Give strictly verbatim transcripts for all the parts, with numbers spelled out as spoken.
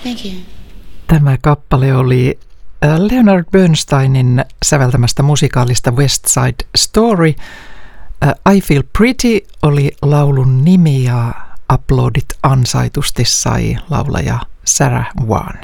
Thank you. Tämä kappale oli Leonard Bernsteinin säveltämästä musikaalista West Side Story. I Feel Pretty oli laulun nimi ja aplodit ansaitusti sai laulaja Sarah Vaughan.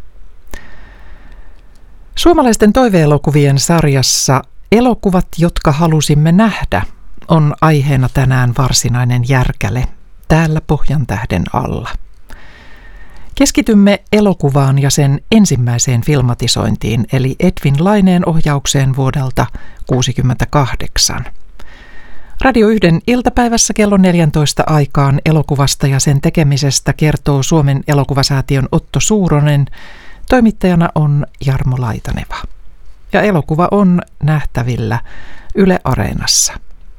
Suomalaisten toiveelokuvien sarjassa Elokuvat, jotka halusimme nähdä, on aiheena tänään varsinainen järkäle täällä Pohjantähden alla. Keskitymme elokuvaan ja sen ensimmäiseen filmatisointiin, eli Edwin Laineen ohjaukseen vuodelta tuhatyhdeksänsataakuusikymmentäkahdeksan. Radio yhden iltapäivässä kello neljäntoista aikaan elokuvasta ja sen tekemisestä kertoo Suomen elokuvasäätiön Otto Suuronen. Toimittajana on Jarmo Laitaneva. Ja elokuva on nähtävillä Yle Areenassa.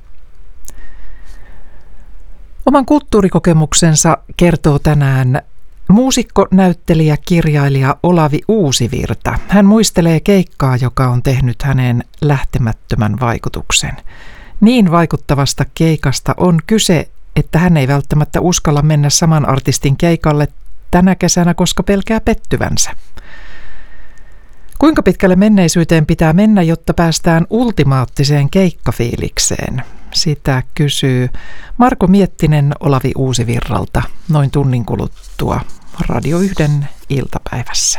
Oman kulttuurikokemuksensa kertoo tänään muusikko, näyttelijä, kirjailija Olavi Uusivirta. Hän muistelee keikkaa, joka on tehnyt häneen lähtemättömän vaikutuksen. Niin vaikuttavasta keikasta on kyse, että hän ei välttämättä uskalla mennä saman artistin keikalle tänä kesänä, koska pelkää pettyvänsä. Kuinka pitkälle menneisyyteen pitää mennä, jotta päästään ultimaattiseen keikkafiilikseen? Sitä kysyy Marko Miettinen Olavi Uusivirralta noin tunnin kuluttua Radio yhden iltapäivässä.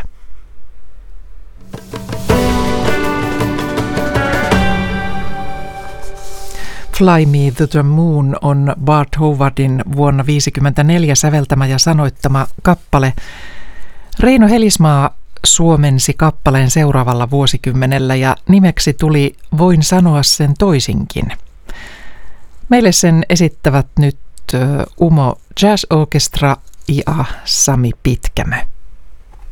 Fly Me to the Moon on Bart Howardin vuonna tuhatyhdeksänsataaviisikymmentäneljä säveltämä ja sanoittama kappale. Reino Helismaa suomensi kappaleen seuraavalla vuosikymmenellä ja nimeksi tuli Voin sanoa sen toisinkin. Meille sen esittävät nyt Umo Jazz Orchestra ja Sami Pitkämö.